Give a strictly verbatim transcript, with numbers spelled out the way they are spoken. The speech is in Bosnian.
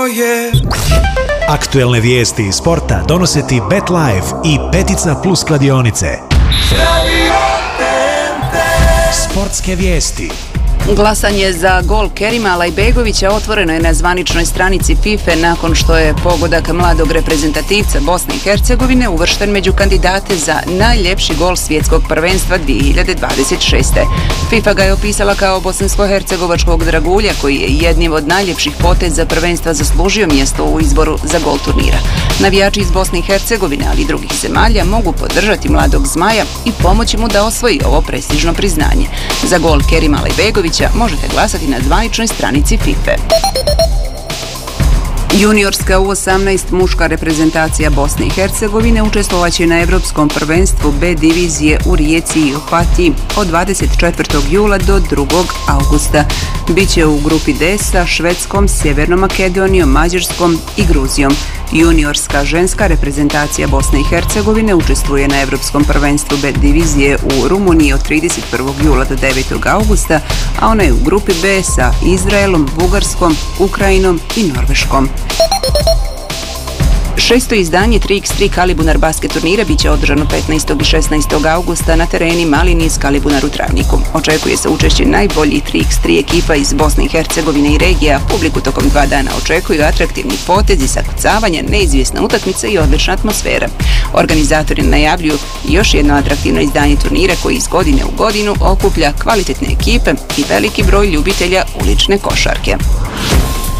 moje. Aktuelne vijesti iz sporta donose ti BetLife i Petica Plus kladionice. Sportske vijesti. Glasanje za gol Kerima Alajbegovića otvoreno je na zvaničnoj stranici FIFA nakon što je pogodak mladog reprezentativca Bosne i Hercegovine uvršten među kandidate za najljepši gol svjetskog prvenstva dvije hiljade dvadeset šeste. FIFA ga je opisala kao bosansko-hercegovačkog dragulja koji je jednim od najljepših poteza prvenstva zaslužio mjesto u izboru za gol turnira. Navijači iz Bosne i Hercegovine, ali i drugih zemalja mogu podržati mladog Zmaja i pomoći mu da osvoji ovo prestižno priznanje. Za gol Kerima Alajbegovića možete glasati na zvaničnoj stranici FIFA. Juniorska U osamnaest muška reprezentacija Bosne i Hercegovine učestvovaće na Evropskom prvenstvu B divizije u Rijeci i Opatiji od dvadeset četvrtog jula do drugog avgusta. Biće u grupi D sa Švedskom, Sjevernom Makedonijom, Mađarskom i Gruzijom. Juniorska ženska reprezentacija Bosne i Hercegovine učestvuje na Evropskom prvenstvu B divizije u Rumuniji od trideset prvog jula do devetog avgusta, a ona je u grupi B sa Izraelom, Bugarskom, Ukrajinom i Norveškom. Šesto izdanje tri iks tri Kalibunar basket turnira biće održano petnaestog i šesnaestog avgusta na tereni Mali niz Kalibunar u Travniku. Očekuje se učešće najboljih tri iks tri ekipa iz Bosne i Hercegovine i regija. Publiku tokom dva dana očekuju atraktivni potezi, zakucavanja, neizvjesna utakmica i odlična atmosfera. Organizatori najavljuju još jedno atraktivno izdanje turnira koji iz godine u godinu okuplja kvalitetne ekipe i veliki broj ljubitelja ulične košarke.